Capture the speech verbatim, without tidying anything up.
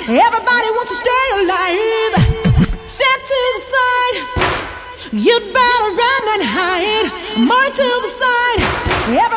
Everybody wants to stay alive. Set to the side. You'd better run and hide. More to the side. Everybody